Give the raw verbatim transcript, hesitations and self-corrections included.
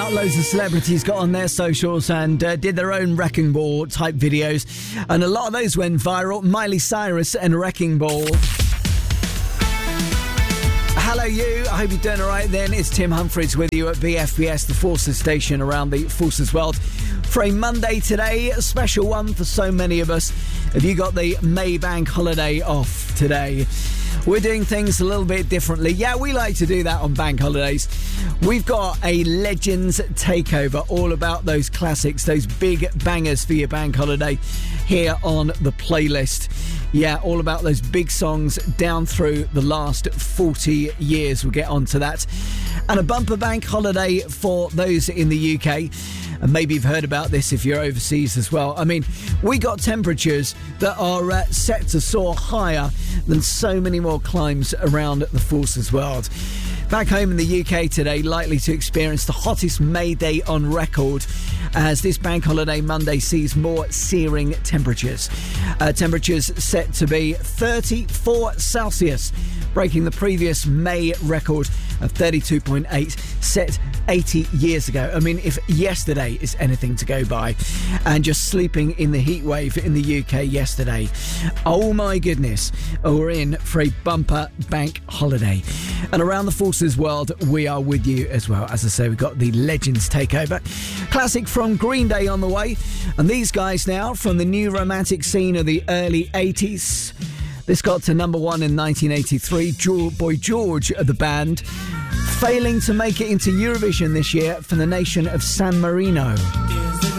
out. Loads of celebrities got on their socials and uh, did their own Wrecking Ball type videos, and a lot of those went viral. Miley Cyrus and Wrecking Ball. Hello you, I hope you're doing alright then. It's Tim Humphries with you at B F B S, the Forces station around the Forces world. For a Monday today, a special one for so many of us. Have you got the May Bank holiday off today? We're doing things a little bit differently. Yeah, we like to do that on bank holidays. We've got a Legends takeover, all about those classics, those big bangers for your bank holiday here on the playlist. Yeah, all about those big songs down through the last forty years. We'll get on to that. And a bumper bank holiday for those in the U K. And maybe you've heard about this if you're overseas as well. I mean, we got temperatures that are uh, set to soar higher than so many more climes around the Forces world. Back home in the U K today, likely to experience the hottest May day on record, as this bank holiday Monday sees more searing temperatures. Uh, temperatures set to be thirty-four Celsius, breaking the previous May record of thirty-two point eight, set eighty years ago. I mean, if yesterday is anything to go by, and just sleeping in the heat wave in the U K yesterday. Oh my goodness, we're in for a bumper bank holiday. And around the Forces world, we are with you as well. As I say, we've got the Legends takeover. Classic from Green Day on the way. And these guys now from the new romantic scene of the early eighties. This got to number one in nineteen eighty-three. Boy George of the band, failing to make it into Eurovision this year for the nation of San Marino.